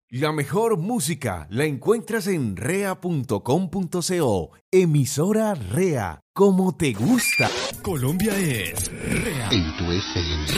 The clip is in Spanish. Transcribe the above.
La mejor música la encuentras en rea.com.co. Emisora Rea, como te gusta. Colombia es Rea. En tu FM.